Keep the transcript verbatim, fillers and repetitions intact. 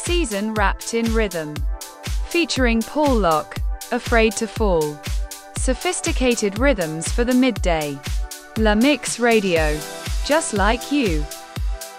Season wrapped in rhythm. Featuring Paul Locke, Afraid to Fall. Sophisticated rhythms for the midday. La Mix Radio. Just like you.